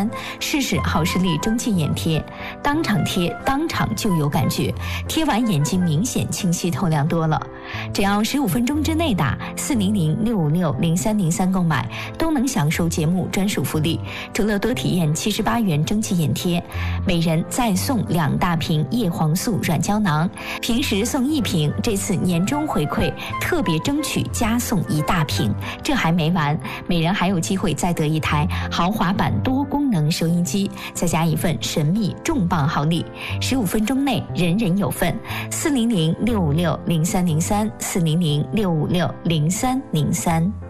3，试试好视力蒸汽眼贴，当场贴当场就有感觉，贴完眼睛明显清晰透亮多了。只要15分钟之内打400-656-0303购买，都能享受节目专属福利。除了多体验78元蒸汽眼贴，每人再送2大瓶叶黄素软胶囊，平时送1瓶，这次年终回馈特别争取加送1大瓶。这还没完，每人还有机会再得1台豪华版多功能收音机，再加一份神秘重磅好礼。15分钟内人人有份，400-656-0303，400-656-0303。